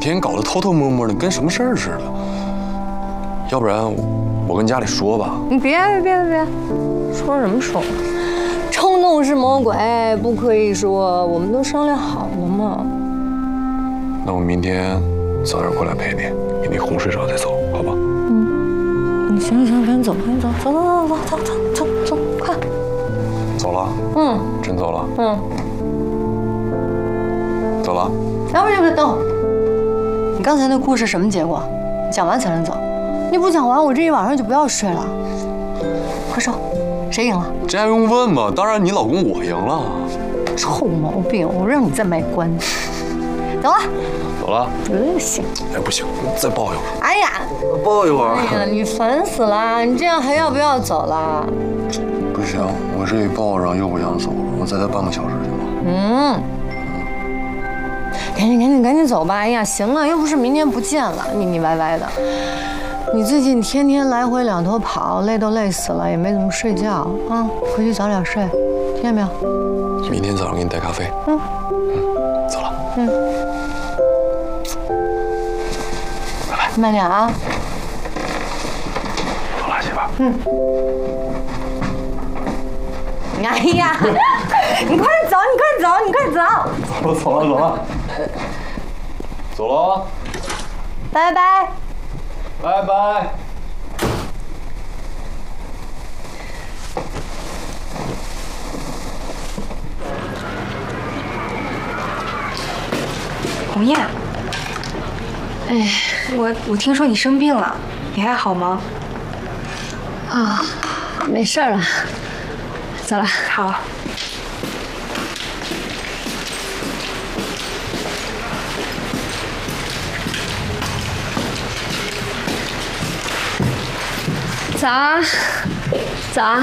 天搞得偷偷摸摸的，跟什么事儿似的。要不然我跟家里说吧。 你别，说什么说？冲动是魔鬼，不可以说。我们都商量好了嘛。 那我明天早点过来陪你，给你哄睡着再走，好吧？ 你行，赶紧走，走，快！ 走了？真走了？走了？ 不，等。你刚才那故事什么结果？讲完才能走。你不讲完，我这一晚上就不要睡了。快说，谁赢了？ 这还用问吗？当然你老公我赢了。 臭毛病！我让你再卖关子。走了。 走了。 行。 哎，不行，再抱一会儿。 哎呀， 抱一会儿。 哎呀，你烦死了！你这样还要不要走了？ 不行，我这一抱上又不想走了，我再待半个小时行吗？ 赶紧走吧！哎呀，行了，又不是明天不见了，腻腻歪歪的。你最近天天来回两头跑，累都累死了，也没怎么睡觉啊！回去早点睡，听见没有？ 明天早上给你带咖啡。走了。拜拜。 慢点啊。 倒垃圾吧。 哎呀，你快走！ 走了。走了。 拜拜。 拜拜。 红艳，哎，我听说你生病了，你还好吗？ 啊，没事了。走了。 好。 早。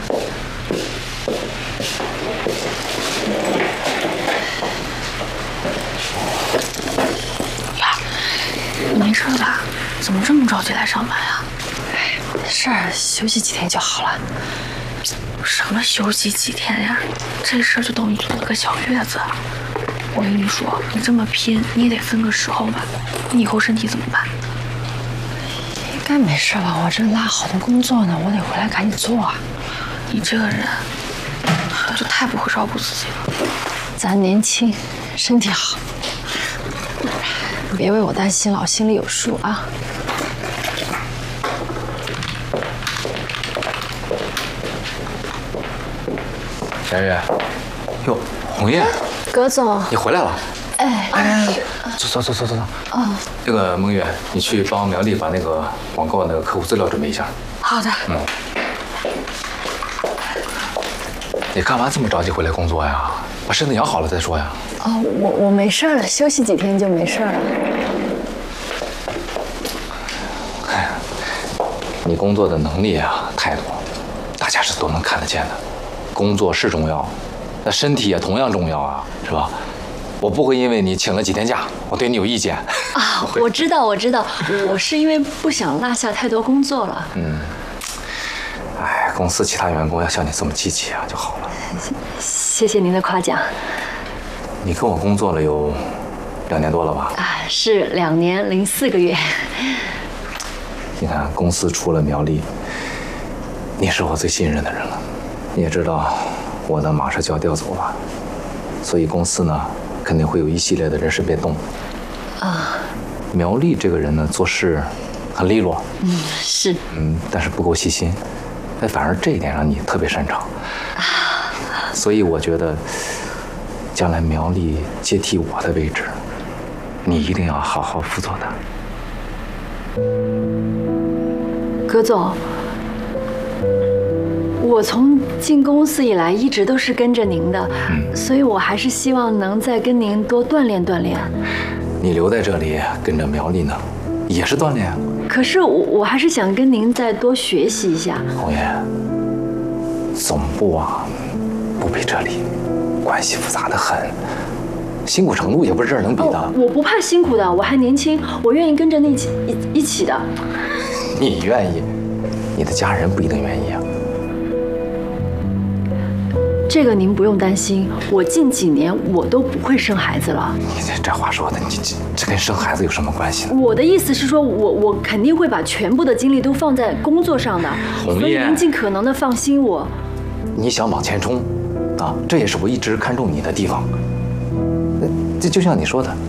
呀，没事吧？怎么这么着急来上班呀？ 哎，没事儿，休息几天就好了。 什么休息几天呀？这事儿就等于坐了个小月子。我跟你说，你这么拼，你也得分个时候吧。你以后身体怎么办？ 应该没事吧？我这拉好多工作呢，我得回来赶紧做啊。 你这个人就太不会照顾自己了。 咱年轻，身体好，别为我担心了，我心里有数啊。 佳悦，哟，红叶， 葛总， 你回来了。 哎， 走。那个孟月，你去帮苗丽把那个广告那个客户资料准备一下。 好的。 你干嘛这么着急回来工作呀？把身子养好了再说呀。 哦，我没事了，休息几天就没事了。 哎，你工作的能力啊、态度，大家是都能看得见的。工作是重要，那身体也同样重要啊，是吧？我不会因为你请了几天假，我对你有意见啊。我知道，我是因为不想落下太多工作了。 哎，公司其他员工要像你这么积极啊就好了。 谢谢您的夸奖。 你跟我工作了有2年多了吧？ 啊，是2年04个月。 你看，公司除了苗丽，你是我最信任的人了。你也知道，我的马上就要调走了，所以公司呢肯定会有一系列的人事变动。苗丽这个人呢，做事很利落， 是， 但是不够细心，反而这一点上你特别擅长。所以我觉得，将来苗丽接替我的位置，你一定要好好辅佐她。 葛总，我从进公司以来一直都是跟着您的，所以我还是希望能再跟您多锻炼锻炼。 你留在这里跟着苗丽呢，也是锻炼啊。 可是我还是想跟您再多学习一下。 红叶，总部啊，不比这里，关系复杂的很，辛苦程度也不是这儿能比的。 我不怕辛苦的，我还年轻，我愿意跟着你一起的。 你愿意，你的家人不一定愿意啊。 这个您不用担心，我近几年我都不会生孩子了。 你这话说的，这跟生孩子有什么关系呢？ 我的意思是说，我肯定会把全部的精力都放在工作上的，所以您尽可能的放心我。 你想往前冲，啊，这也是我一直看重你的地方。这就像你说的，